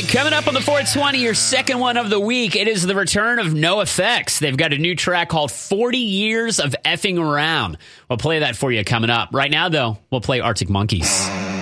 right, coming up on the 420, your second one of the week, it is the return of NoFX. They've got a new track called 40 Years of Effing Around. We'll play that for you coming up. Right now, though, we'll play Arctic Monkeys.